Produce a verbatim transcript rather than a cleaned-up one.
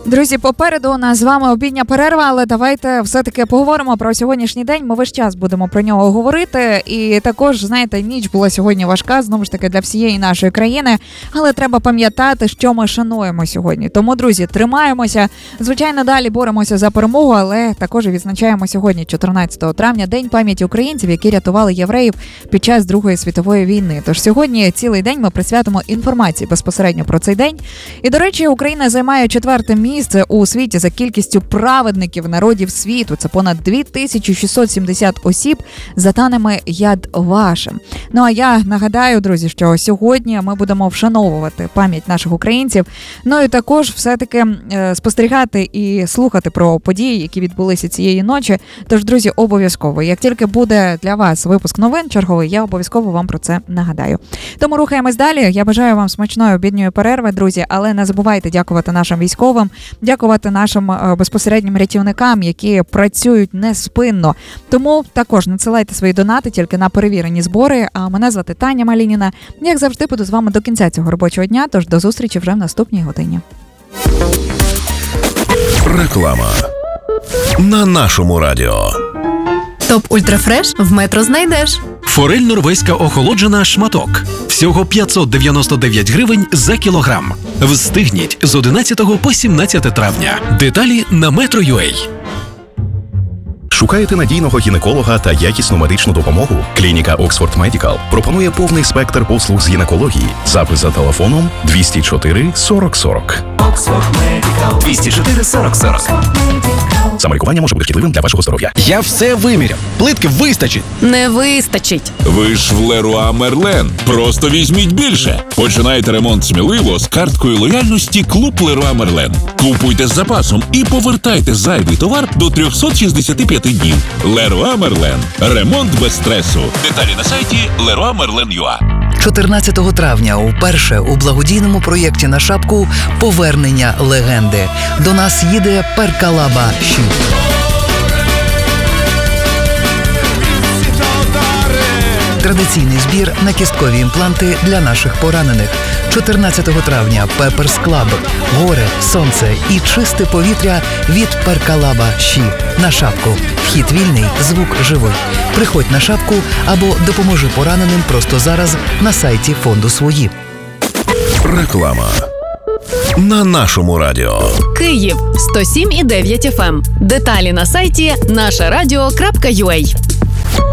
Друзі, попереду у нас з вами обідня перерва, але давайте все-таки поговоримо про сьогоднішній день. Ми весь час будемо про нього говорити. І також, знаєте, ніч була сьогодні важка, знову ж таки, для всієї нашої країни. Але треба пам'ятати, що ми шануємо сьогодні. Тому, друзі, тримаємося. Звичайно, далі боремося за перемогу, але також відзначаємо сьогодні, чотирнадцятого травня, День пам'яті українців, які рятували євреїв під час Другої світової війни. Тож сьогодні цілий день ми присвятимо інформації безпосередньо про цей день. І, до речі, Україна займає четверте місце у світі за кількістю праведників народів світу. Це понад дві тисячі шістсот сімдесят осіб, за даними Яд Вашем. Ну а я нагадаю, друзі, що сьогодні ми будемо вшановувати пам'ять наших українців. Ну і також все-таки е, спостерігати і слухати про події, які відбулися цієї ночі. Тож, друзі, обов'язково, як тільки буде для вас випуск новин черговий, я обов'язково вам про це нагадаю. Тому рухаємось далі. Я бажаю вам смачної обідньої перерви, друзі, але не забувайте дякувати нашим військовим, дякувати нашим безпосереднім рятівникам, які працюють неспинно. Тому також надсилайте свої донати тільки на перевірені збори. А мене звати Таня Малініна. Як завжди, буду з вами до кінця цього робочого дня, тож до зустрічі вже в наступній годині. Реклама на нашому радіо. Топ Ультрафреш в Метро знайдеш. Форель норвезька охолоджена шматок. Всього п'ятсот дев'яносто дев'ять гривень за кілограм. Встигніть з одинадцятого по сімнадцяте травня. Деталі на метро крапка ю а. Шукаєте надійного гінеколога та якісну медичну допомогу? Клініка Oxford Medical пропонує повний спектр послуг з гінекології. Запис за телефоном двісті чотири сорок сорок. Oxford Medical. двісті чотири сорок сорок. Самолікування може бути шкідливим для вашого здоров'я. Я все виміряв. Плитки вистачить. Не вистачить. Ви ж в Леруа Мерлен. Просто візьміть більше. Починайте ремонт сміливо з карткою лояльності Клуб Леруа Мерлен. Купуйте з запасом і повертайте зайвий товар до триста шістдесят п'ять днів. Леруа Мерлен. Ремонт без стресу. Деталі на сайті леруа мерлен крапка ю а. чотирнадцятого травня уперше у благодійному проєкті на шапку «Повернення легенди». До нас їде Перкалаба Ші. Традиційний збір на кісткові імпланти для наших поранених. чотирнадцятого травня Пеперс Клаб. Горе, сонце і чисте повітря від Перкалаба Ші. На шапку. Вхід вільний, звук живий. Приходь на шапку або допоможи пораненим просто зараз на сайті фонду «Свої». Реклама на нашому радіо. Київ сто сім і дев'ять еф ем. Деталі на сайті наша радіо крапка ю а.